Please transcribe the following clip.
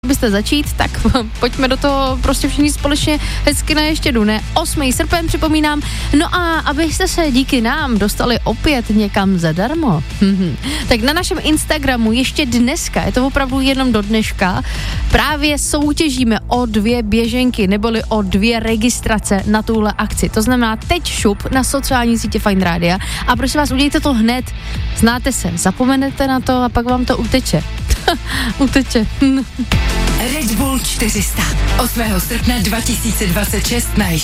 byste začít, tak pojďme do toho prostě všichni společně hezky na ještědu, ne? 8. srpen připomínám. No a abyste se díky nám dostali opět někam zadarmo, tak na našem Instagramu ještě dneska, je to opravdu jenom do dneška, právě soutěžíme o 2 běženky, neboli o 2 registrace na tuhle akci. To znamená teď šup na sociální sítě Fajn Rádia a prosím vás, udějte to hned. Znáte se, zapomenete na to a pak vám to uteče. Uteče. Red Bull 400. 8. srpna 2026 na